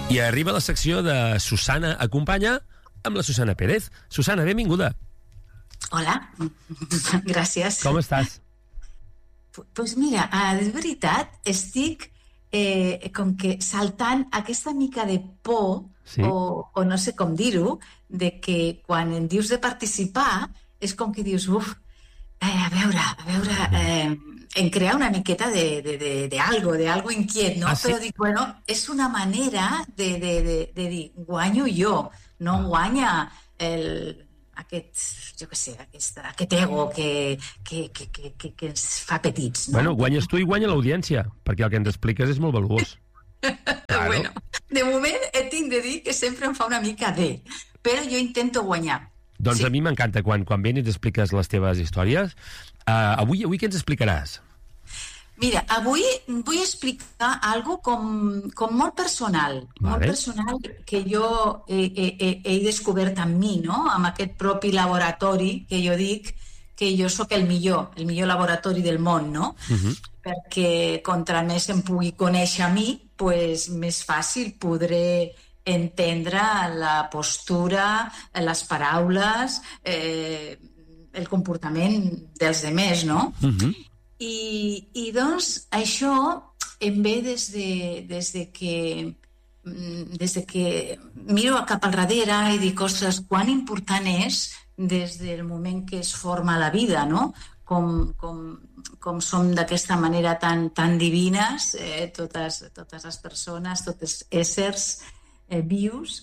I arriba la secció de Susana Acompanya amb la Susana Pérez. Susana, benvinguda. Hola, gràcies. Com estàs? Pues mira, de veritat, estic com que saltant aquesta mica de por, sí. o no sé com dir-ho, de que quan em dius de participar és com que dius, a veure, em crea una miqueta de algo inquiet, no? Sí? Però dic, bueno, és una manera de dir, guanyo jo, no guanya aquest ego que ens fa petits, no? Bueno, guanyes tu i guanya l'audiència, perquè el que ens expliques és molt valuós. Claro. Bueno, de moment tinc de dir que sempre em fa una mica però jo intento guanyar. Doncs sí. A mi m'encanta quan vens i ens expliques les teves històries. Avui què ens explicaràs? Mira, avui vull explicar algo com molt personal, molt personal que jo he descobert en mi, no? Amb aquest propi laboratori que jo dic que jo sóc el millor laboratori del món, no? Perquè contra més em pugui conèixer a mi, pues, més fàcil podré entendre la postura, les paraules, el comportament dels demés, no? I doncs això em ve des de que miro cap al darrere i dic, ostres, quan important és des del moment que es forma la vida, no? Com som d'aquesta manera tan divines, totes les persones, tots els éssers vius,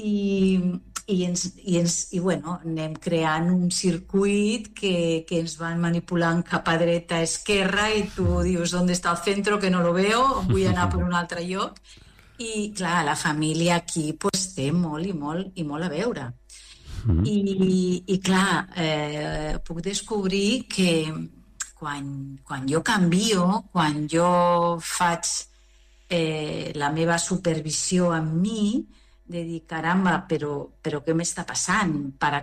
i bueno, anem creant un circuit que ens van manipulant cap a dreta, a esquerra, i tu dius, ¿dónde está el centro? Que no lo veo, vull anar per un altre lloc. I clar, la família aquí pues, té molt a veure. I clar, puc descobrir que quan jo canvio, quan jo faig la meva supervisió amb mi, de dir, caramba, però què m'està passant? Per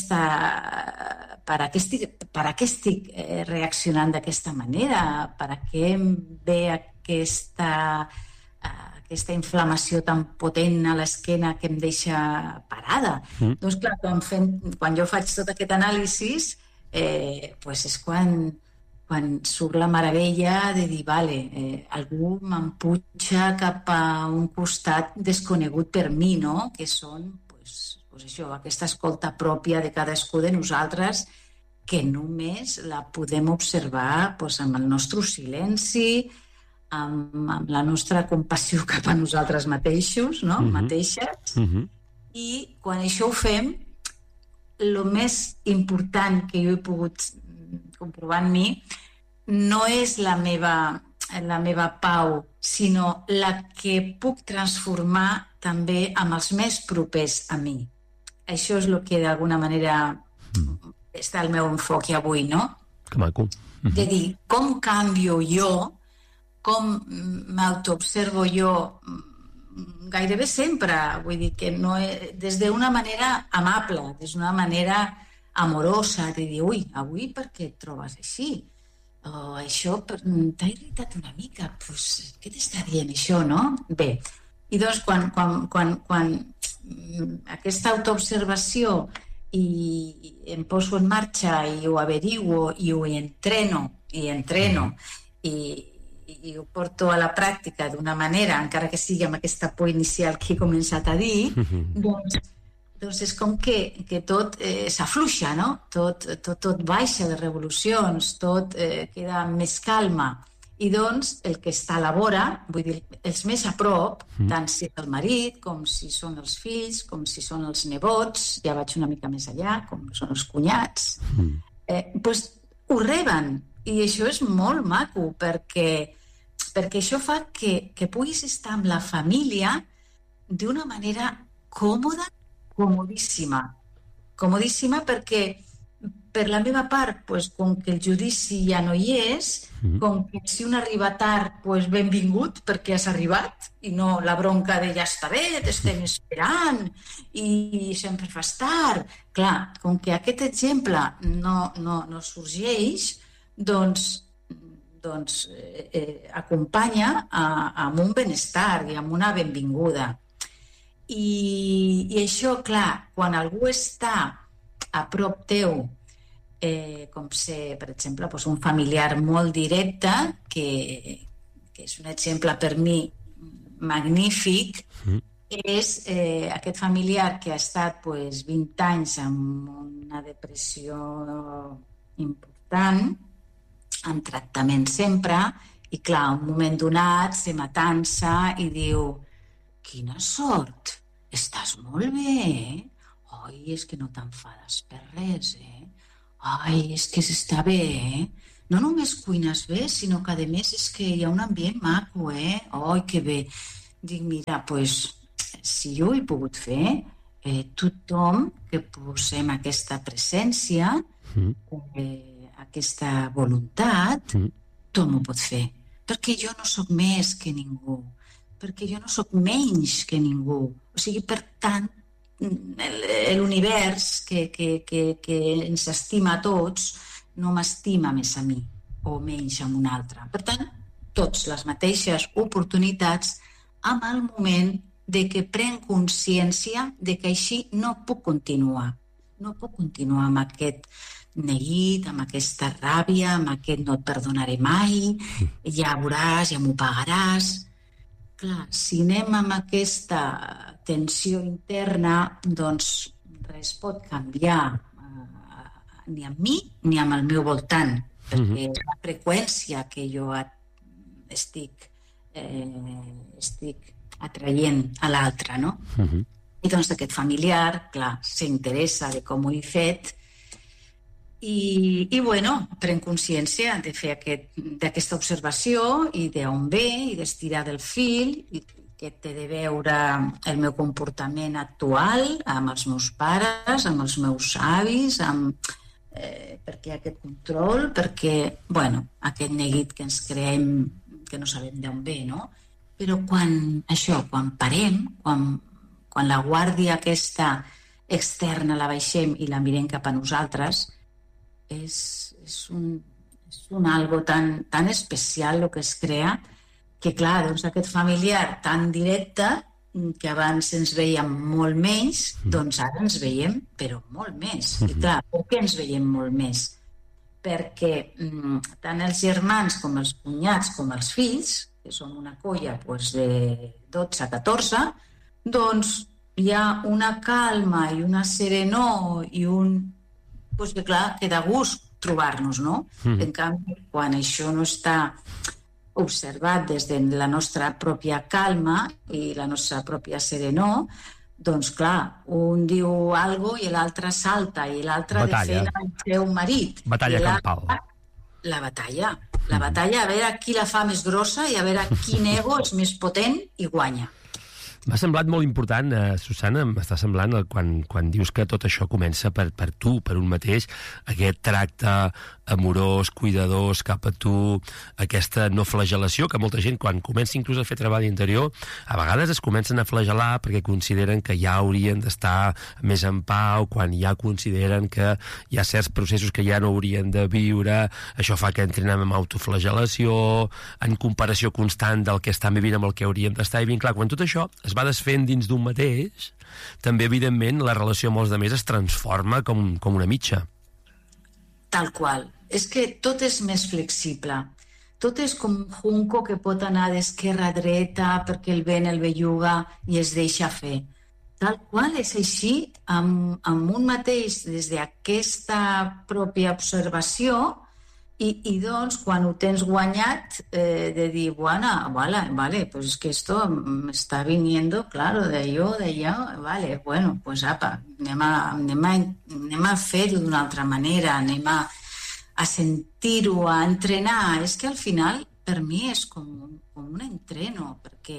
què estic reaccionant d'aquesta manera? Per què em ve aquesta inflamació tan potent a l'esquena que em deixa parada? Doncs clar, quan jo faig tot aquest anàlisi, pues és quan surt la meravella de dir, vale, algú m'empuja cap a un costat desconegut per mi, no? Que són, pues això, aquesta escolta pròpia de cadascú de nosaltres, que només la podem observar pues, amb el nostre silenci, amb la nostra compassió cap a nosaltres mateixos, no? Mateixes. I quan això ho fem, el més important que jo he pogut comprovar en mi no és la meva pau, sinó la que puc transformar també amb els més propers a mi. Això és el que d'alguna manera està el meu enfoc avui, no? Que maco. De dir, com canvio jo, com m'autoobservo jo gairebé sempre, vull dir que no des d'una manera amable, des d'una manera amorosa, de dir, avui per què et trobes així? O això t'ha irritat una mica, doncs què t'està dient això, no? Bé, i doncs quan aquesta autoobservació i em poso en marxa i ho averiguo i ho entreno i ho porto a la pràctica d'una manera, encara que sigui amb aquesta por inicial que he començat a dir, doncs és com que tot s'afluixa, no? Tot baixa de revolucions, tot queda amb més calma. I doncs el que està a la vora, vull dir, els més a prop, tant si és el marit, com si són els fills, com si són els nebots, ja vaig una mica més allà, com són els cunyats, doncs ho reben. I això és molt maco, perquè això fa que puguis estar amb la família d'una manera còmoda, comodíssima, perquè per la meva part, com que el judici ja no hi és, com que si un arriba tard, benvingut, perquè has arribat, i no la bronca de ja està bé, t'estem esperant, i sempre fas tard. Clar, com que aquest exemple no sorgeix, doncs acompanya amb un benestar i amb una benvinguda. I això, clar, quan algú està a prop teu, com ser, per exemple, un familiar molt directe, que és un exemple per mi magnífic, és aquest familiar que ha estat 20 anys amb una depressió important, en tractament sempre, i clar, un moment donat se m'atansa i diu: quina sort, estàs molt bé, Ai, és que no t'enfades per res, Ai, és que s'està bé, No només cuines bé, sinó que a més és que hi ha un ambient maco, Ai, que bé. Dic, mira, si jo ho he pogut fer, tothom que posem aquesta presència, aquesta voluntat, tothom ho pot fer. Perquè jo no sóc més que ningú, perquè jo no sóc menys que ningú. O sigui, per tant, l'univers que ens estima a tots no m'estima més a mi o menys a un altre. Per tant, tots les mateixes oportunitats amb el moment de que prenc consciència de que així no puc continuar. No puc continuar amb aquest neguit, amb aquesta ràbia, amb aquest no et perdonaré mai, ja veuràs, ja m'ho pagaràs. Clar, si anem amb aquesta tensió interna, doncs res pot canviar ni amb mi ni amb el meu voltant, perquè és la freqüència que jo estic atraient a l'altre, no? I doncs aquest familiar, clar, s'interessa de com ho he fet i bueno, prenc consciència de fer d'aquesta observació i d'on ve i d'estirar del fil i que té de veure el meu comportament actual amb els meus pares, amb els meus avis, perquè hi ha aquest control, perquè, bueno, aquest neguit que ens creem que no sabem d'on ve, no? Però quan parem, quan la guàrdia aquesta externa la baixem i la mirem cap a nosaltres, és un algo tan especial el que es crea que, clar, doncs aquest familiar tan directe que abans ens veiem molt menys, doncs ara ens veiem però molt més. I clar, per què ens veiem molt més? Perquè tant els germans com els cunyats com els fills, que són una colla de 12 a 14, doncs hi ha una calma i una serenor i que clar, que da gust trobar-nos, no? En canvi, quan això no està observat des de la nostra pròpia calma i la nostra pròpia serenor, doncs clar, un diu algo i l'altre salta i l'altre defèn el seu marit. Batalla campal. La batalla, a veure qui la fa més grossa i a veure quin ego és més potent i guanya. M'ha semblat molt important, Susana, m'està semblant quan dius que tot això comença per tu, per un mateix, aquest tracte amorós, cuidadors cap a tu, aquesta no flagel·lació, que molta gent, quan comença inclús a fer treball interior, a vegades es comencen a flagelar perquè consideren que ja haurien d'estar més en pau, quan ja consideren que hi ha certs processos que ja no haurien de viure, això fa que entrin en autoflagel·lació, en comparació constant del que estan vivint amb el que haurien d'estar, i ben clar, quan tot això es va desfent dins d'un mateix, també, evidentment, la relació amb els altres es transforma com una mitja. Tal qual. És que tot és més flexible. Tot és com un junco que pot anar d'esquerra a dreta perquè el vent el belluga i es deixa fer. Tal qual és així, amb un mateix, des d'aquesta pròpia observació, i doncs, quan ho tens guanyat, de dir, vale, pues es que esto me está viniendo, claro, d'allò, vale, bueno, pues apa, anem a fer-ho d'una altra manera, anem a sentir-ho, a entrenar. És que al final, per mi, és com un entreno, perquè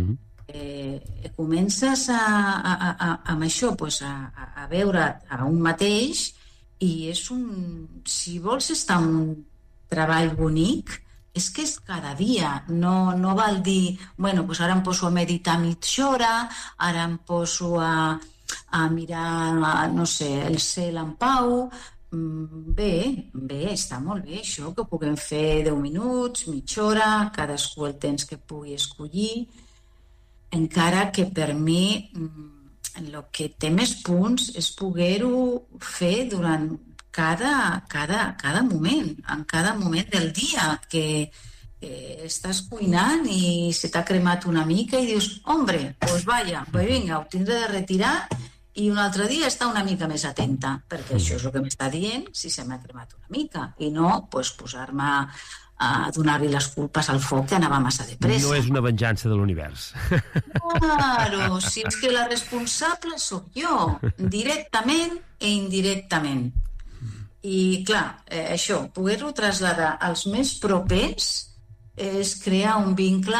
comences amb això, a veure a un mateix. I si vols estar en un treball bonic, és que és cada dia. No val dir, bueno, doncs ara em poso a meditar mitja hora, ara em poso a mirar, no sé, el cel en pau. Bé, està molt bé això, que ho puguem fer 10 minuts, mitja hora, cadascú el temps que pugui escollir. encara que per mi el que té més punts és poder-ho fer durant cada moment, en cada moment del dia, que estàs cuinant i se t'ha cremat una mica i dius, hombre, pues vaya, pues vinga, ho tindré de retirar i un altre dia estar una mica més atenta, perquè això és el que m'està dient si se m'ha cremat una mica, i no pues, posar-me a donar-li les culpes al foc que anava massa de pressa. No és una venjança de l'univers. Claro, si és que la responsable sóc jo, directament i indirectament. I, clar, això, poder-ho traslladar als més propers és crear un vincle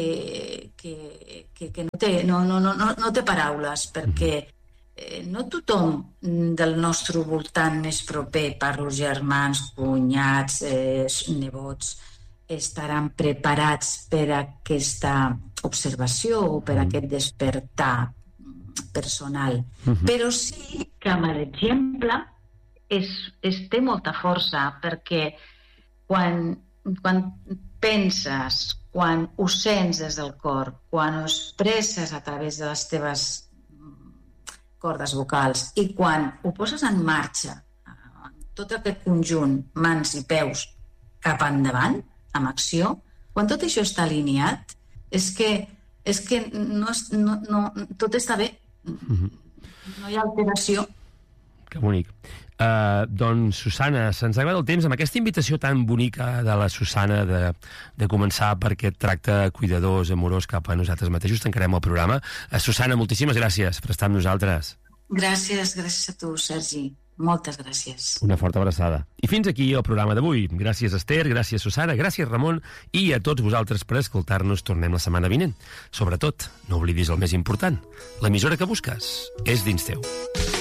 que no té paraules, perquè no tothom del nostre voltant més proper, parlo germans, cunyats, nebots, estaran preparats per aquesta observació o per aquest despertar personal. Però sí que amb l'exemple té molta força, perquè quan penses, quan ho sents des del cor, quan ho expresses a través de les teves cordes vocals i quan ho poses en marxa, tot aquest conjunt, mans i peus, cap endavant, amb acció, quan tot això està alineat, és que tot està bé. No hi ha alteració. Que bonic. Doncs, Susana, se'ns agrada el temps amb aquesta invitació tan bonica de la Susana de començar per aquest tracte cuidadós, amorós cap a nosaltres mateixos. Tancarem el programa. Susana, moltíssimes gràcies per estar amb nosaltres. Gràcies a tu, Sergi. Moltes gràcies. Una forta abraçada. I fins aquí el programa d'avui. Gràcies, Esther, gràcies, Susana, gràcies, Ramon, i a tots vosaltres per escoltar-nos. Tornem la setmana vinent. Sobretot, no oblidis el més important. L'emissora que busques és dins teu.